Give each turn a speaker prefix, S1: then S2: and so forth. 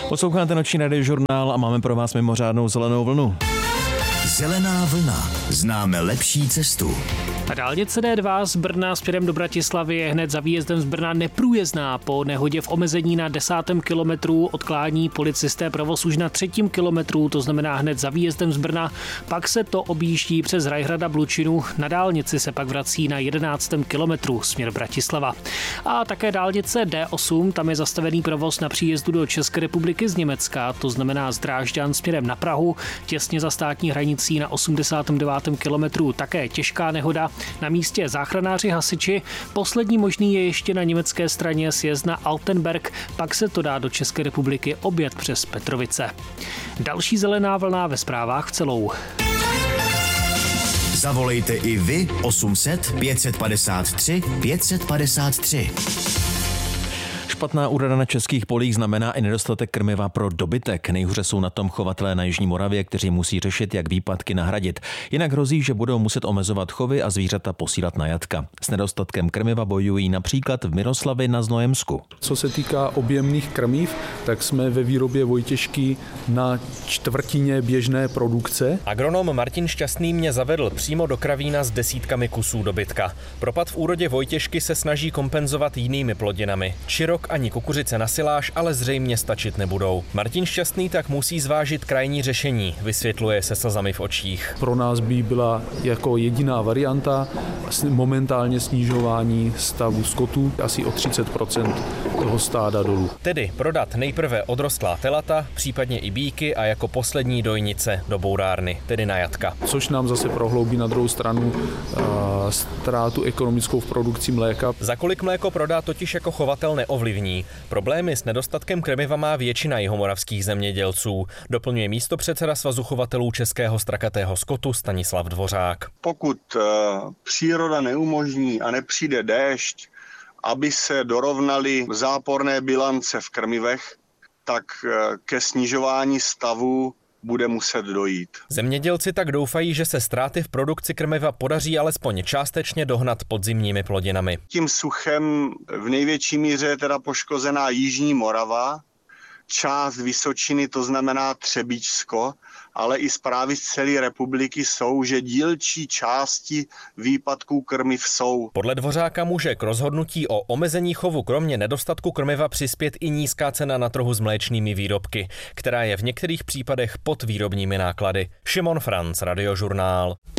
S1: Posloucháte Noční radiožurnál a máme pro vás mimořádnou zelenou vlnu.
S2: Zelená vlna. Známe lepší cestu.
S3: A dálnice D2 z Brna směrem do Bratislavy je hned za výjezdem z Brna neprůjezdná. Po nehodě v omezení na 10. kilometru odklání policisté provoz už na 3. kilometru, to znamená hned za výjezdem z Brna. Pak se to objíždí přes Rajhrada Blučinu. Na dálnici se pak vrací na 11. kilometru směr Bratislava. A také dálnice D8, tam je zastavený provoz na příjezdu do České republiky z Německa, to znamená z Drážďan směrem na Prahu, těsně za státní hranicí na 89. kilometru také těžká nehoda. Na místě záchranáři hasiči. Poslední možný je ještě na německé straně sjezd na Altenberg, pak se to dá do České republiky objet přes Petrovice. Další zelená vlna ve zprávách v celou.
S2: Zavolejte i vy 800 553 553.
S1: Špatná úroda na českých polích znamená i nedostatek krmiva pro dobytek. Nejhůře jsou na tom chovatelé na Jižní Moravě, kteří musí řešit, jak výpadky nahradit. Jinak hrozí, že budou muset omezovat chovy a zvířata posílat na jatka. S nedostatkem krmiva bojují například v Miroslavi na Znojemsku.
S4: Co se týká objemných krmiv, tak jsme ve výrobě vojtěžky na čtvrtině běžné produkce.
S5: Agronom Martin Šťastný mě zavedl přímo do kravína s desítkami kusů dobytka. Propad v úrodě vojtěžky se snaží kompenzovat jinými plodinami. Čirok ani kukuřice na siláž ale zřejmě stačit nebudou. Martin Šťastný tak musí zvážit krajní řešení, vysvětluje se slzami v očích.
S4: Pro nás by byla jako jediná varianta momentálně snižování stavu skotu asi o 30% toho stáda dolů.
S5: Tedy prodat nejprve odrostlá telata, případně i býky a jako poslední dojnice do bourárny, tedy na jatka.
S4: Což nám zase prohloubí na druhou stranu ztrátu ekonomickou v produkci mléka.
S5: Za kolik mléko prodá totiž jako chovatel neovlivní. Problémy s nedostatkem krmiva má většina jihomoravských zemědělců, doplňuje místopředseda Svazu chovatelů českého strakatého skotu Stanislav Dvořák.
S6: Pokud příroda neumožní a nepřijde déšť, aby se dorovnaly záporné bilance v krmivech, tak ke snižování stavu bude muset dojít.
S5: Zemědělci tak doufají, že se ztráty v produkci krmiva podaří alespoň částečně dohnat podzimními plodinami.
S6: Tím suchem v největší míře je teda poškozená Jižní Morava, část Vysočiny, to znamená Třebíčsko, ale i zprávy z celé republiky jsou, že dílčí části výpadků krmiv jsou.
S5: Podle Dvořáka může k rozhodnutí o omezení chovu kromě nedostatku krmiva přispět i nízká cena na trhu s mléčnými výrobky, která je v některých případech pod výrobními náklady. Šimon Franc, Radiožurnál.